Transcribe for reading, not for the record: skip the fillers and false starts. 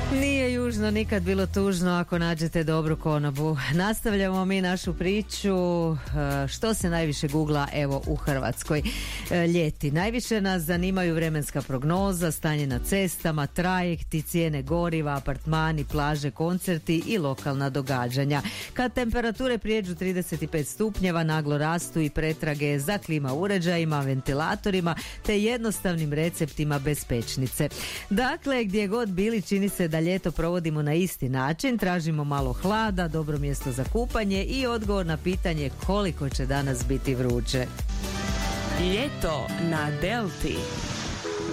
Nije južno nikad bilo tužno ako nađete dobru konobu. Nastavljamo mi našu priču što se najviše googla evo u Hrvatskoj ljeti. Najviše nas zanimaju vremenska prognoza, stanje na cestama, trajekti, cijene goriva, apartmani, plaže, koncerti i lokalna događanja. Kad temperature prijeđu 35 stupnjeva, naglo rastu i pretrage za klima uređajima, ventilatorima te jednostavnim receptima bez pećnice. Dakle, gdje god bili, čini se da ljeto provodimo na isti način, tražimo malo hlada, dobro mjesto za kupanje i odgovor na pitanje koliko će danas biti vruće. Ljeto na Delti.